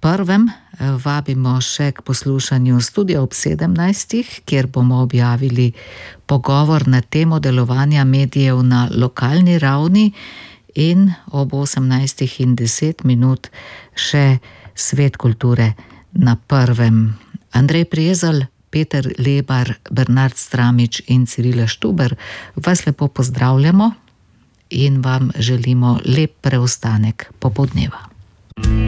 prvem vabimo še k poslušanju Studia ob 17, kjer bomo objavili pogovor na temo delovanja medijev na lokalni ravni in ob 18:10 še Svet kulture na prvem. Andrej Prezelj, Peter Lebar, Bernard Stramič in Cirila Štuber vas lepo pozdravljamo in vam želimo lep preostanek popoldneva.